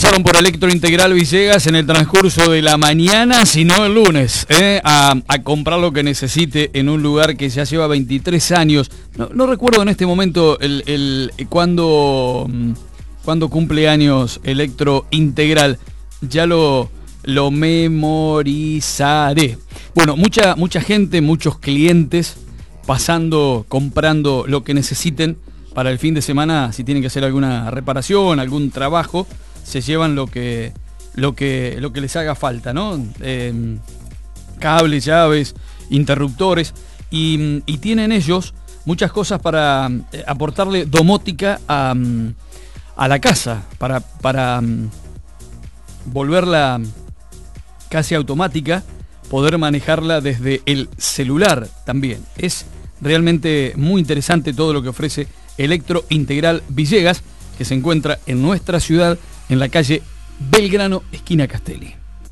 pasaron por Electro Integral Villegas en el transcurso de la mañana, sino el lunes, a comprar lo que necesite en un lugar que ya lleva 23 años. No recuerdo en este momento cuándo cumple años Electro Integral. Ya lo memorizaré. Bueno, mucha gente, muchos clientes pasando, comprando lo que necesiten para el fin de semana. Si tienen que hacer alguna reparación, algún trabajo, se llevan lo que les haga falta, ¿no? Cables, llaves, interruptores, y tienen ellos muchas cosas para aportarle domótica a la casa, para volverla casi automática, poder manejarla desde el celular también. Es realmente muy interesante todo lo que ofrece Electro Integral Villegas, que se encuentra en nuestra ciudad, en la calle Belgrano, esquina Castelli.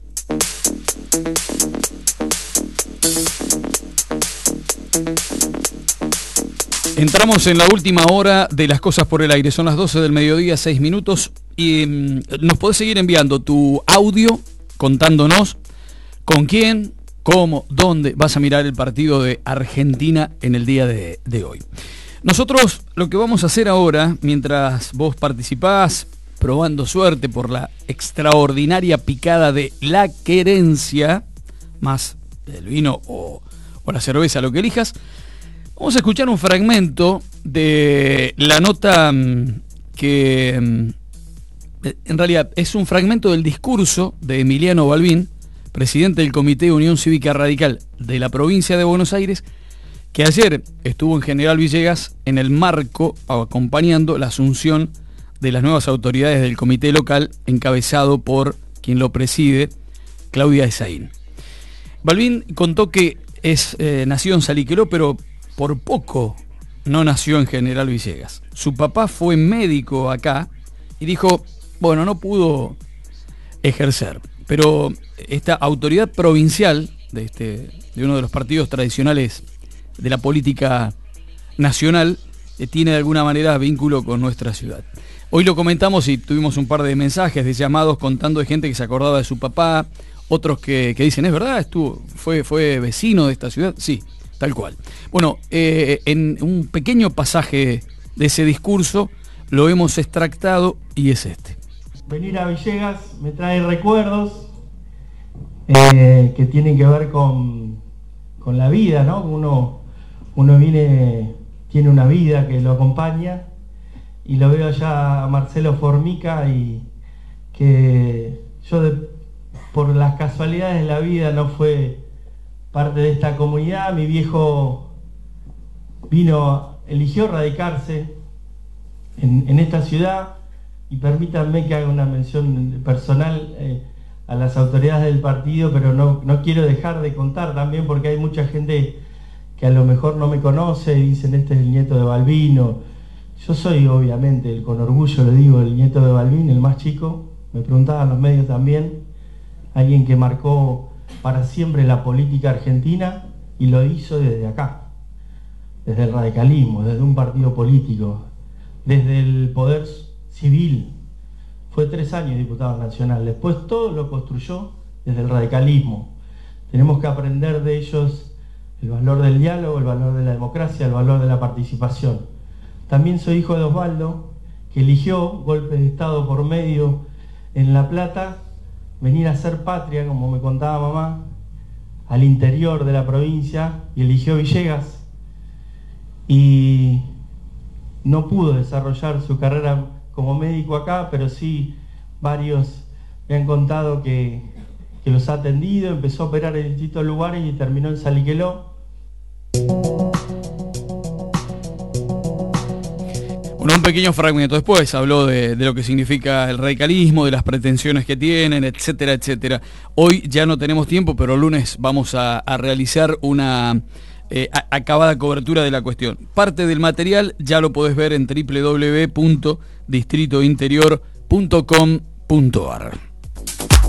Entramos en la última hora de Las Cosas por el Aire. Son las 12 del mediodía, 6 minutos. Y nos podés seguir enviando tu audio contándonos con quién, cómo, dónde vas a mirar el partido de Argentina en el día de hoy. Nosotros lo que vamos a hacer ahora, mientras vos participás, probando suerte por la extraordinaria picada de La Querencia, más el vino o la cerveza, lo que elijas, vamos a escuchar un fragmento de la nota que en realidad es un fragmento del discurso de Emiliano Balbín, presidente del Comité de Unión Cívica Radical de la provincia de Buenos Aires, que ayer estuvo en General Villegas en el marco, acompañando la asunción de las nuevas autoridades del comité local, encabezado por quien lo preside, Claudia Esaín. Balbín contó que nació en Saliqueló, pero por poco no nació en General Villegas. Su papá fue médico acá y dijo, bueno, no pudo ejercer, pero esta autoridad provincial de uno de los partidos tradicionales de la política nacional tiene de alguna manera vínculo con nuestra ciudad. Hoy lo comentamos y tuvimos un par de mensajes, de llamados contando de gente que se acordaba de su papá, otros que dicen, ¿es verdad? ¿Fue vecino de esta ciudad? Sí, tal cual. Bueno, en un pequeño pasaje de ese discurso lo hemos extractado y es este. Venir a Villegas me trae recuerdos que tienen que ver con la vida, ¿no? Uno viene, tiene una vida que lo acompaña, y lo veo allá a Marcelo Formica, y que yo por las casualidades de la vida no fue parte de esta comunidad. Mi viejo eligió radicarse en esta ciudad, y permítanme que haga una mención personal a las autoridades del partido, pero no quiero dejar de contar también, porque hay mucha gente que a lo mejor no me conoce y dicen, este es el nieto de Balbino. Yo soy, obviamente, con orgullo le digo, el nieto de Balbín, el más chico. Me preguntaban los medios también, alguien que marcó para siempre la política argentina, y lo hizo desde acá, desde el radicalismo, desde un partido político, desde el poder civil. Fue 3 años diputado nacional, después todo lo construyó desde el radicalismo. Tenemos que aprender de ellos el valor del diálogo, el valor de la democracia, el valor de la participación. También soy hijo de Osvaldo, que eligió, golpe de Estado por medio en La Plata, venir a hacer patria, como me contaba mamá, al interior de la provincia, y eligió Villegas, y no pudo desarrollar su carrera como médico acá, pero sí varios me han contado que los ha atendido, empezó a operar en distintos lugares y terminó en Saliqueló. Un pequeño fragmento. Después habló de lo que significa el radicalismo, de las pretensiones que tienen, etcétera, etcétera. Hoy ya no tenemos tiempo, pero el lunes vamos a realizar una acabada cobertura de la cuestión. Parte del material ya lo podés ver en www.distritointerior.com.ar.